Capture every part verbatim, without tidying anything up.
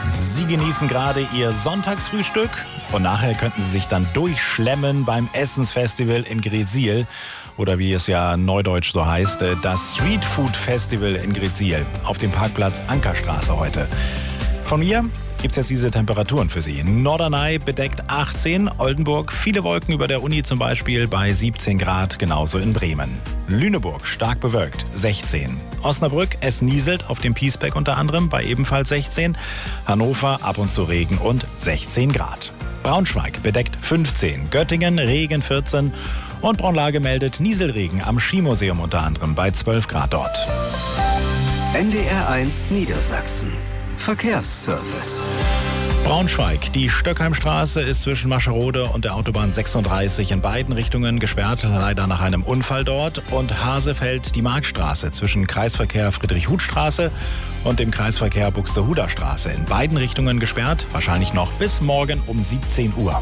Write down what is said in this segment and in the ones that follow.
Sie genießen gerade Ihr Sonntagsfrühstück und nachher könnten Sie sich dann durchschlemmen beim Essensfestival in Gresil. Oder wie es ja neudeutsch so heißt, das Street Food Festival in Gresil auf dem Parkplatz Ankerstraße heute. Von mir gibt es jetzt diese Temperaturen für Sie. Norderney bedeckt achtzehn, Oldenburg viele Wolken über der Uni zum Beispiel bei siebzehn Grad, genauso in Bremen. Lüneburg stark bewölkt, sechzehn. Osnabrück, es nieselt auf dem Piesbeck unter anderem bei ebenfalls sechzehn. Hannover ab und zu Regen und sechzehn Grad. Braunschweig bedeckt fünfzehn, Göttingen Regen vierzehn und Braunlage meldet Nieselregen am Skimuseum unter anderem bei zwölf Grad dort. N D R eins Niedersachsen. Verkehrsservice. Braunschweig. Die Stöckheimstraße ist zwischen Mascherode und der Autobahn sechsunddreißig in beiden Richtungen gesperrt, leider nach einem Unfall dort. Und Hasefeld, die Marktstraße zwischen Kreisverkehr Friedrich-Huth-Straße und dem Kreisverkehr Buxtehuder Straße in beiden Richtungen gesperrt, wahrscheinlich noch bis morgen um siebzehn Uhr.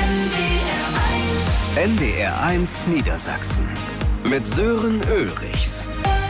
N D R eins Niedersachsen mit Sören Ulrichs.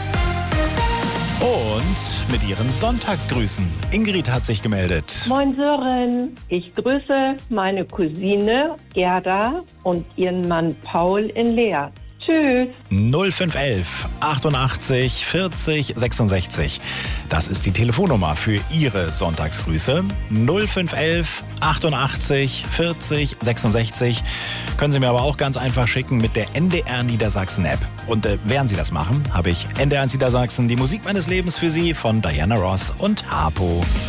Und mit ihren Sonntagsgrüßen. Ingrid hat sich gemeldet. Moin Sören, ich grüße meine Cousine Gerda und ihren Mann Paul in Leer. Tschüss. null fünf elf achtundachtzig vierzig sechsundsechzig. Das ist die Telefonnummer für Ihre Sonntagsgrüße. null fünf elf achtundachtzig vierzig sechsundsechzig. Können Sie mir aber auch ganz einfach schicken mit der N D R Niedersachsen App. Und äh, während Sie das machen, habe ich N D R eins Niedersachsen, die Musik meines Lebens für Sie von Diana Ross und Harpo.